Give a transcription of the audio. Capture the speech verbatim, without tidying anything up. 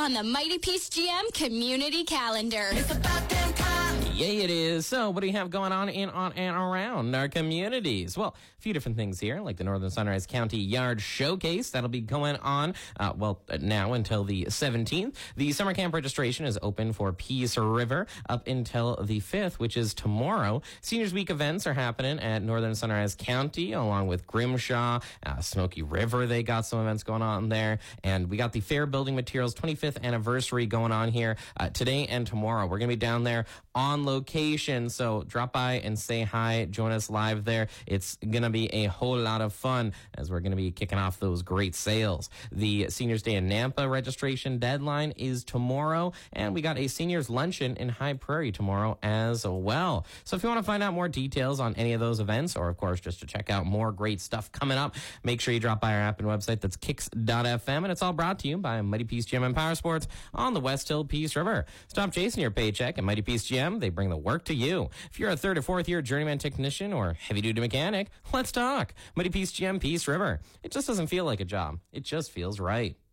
on the Mighty Peace G M community calendar. It's about damn time. Yeah, it is. So what do you have going on in, on, and around our communities? Well, a few different things here, like the Northern Sunrise County Yard Showcase. That'll be going on, uh, well, now until the seventeenth. The summer camp registration is open for Peace River up until the fifth, which is tomorrow. Seniors Week events are happening at Northern Sunrise County, along with Grimshaw, uh, Smoky River. They got some events going on there. And we got the Fair Building Materials twenty-fifth anniversary going on here uh, today and tomorrow. We're going to be down there on location, so drop by and say hi. Join us live there. It's going to be a whole lot of fun as we're going to be kicking off those great sales. The Seniors Day in Nampa registration deadline is tomorrow, and we got a seniors luncheon in High Prairie tomorrow as well. So if you want to find out more details on any of those events, or of course just to check out more great stuff coming up, make sure you drop by our app and website. That's kicks dot f m, and it's all brought to you by Mighty Peace G M and Power Sports on the West Hill Peace River. Stop chasing your paycheck at Mighty Peace G M. They bring the work to you. If you're a third or fourth year journeyman technician or heavy-duty mechanic, let's talk. Mighty Peace G M, Peace River. It just doesn't feel like a job. It just feels right.